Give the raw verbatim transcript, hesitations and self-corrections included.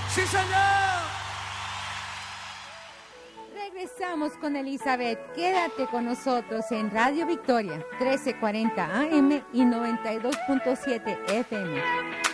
¡Sí, señor! Regresamos con Elizabeth. Quédate con nosotros en Radio Victoria, trece cuarenta A M y noventa y dos punto siete F M.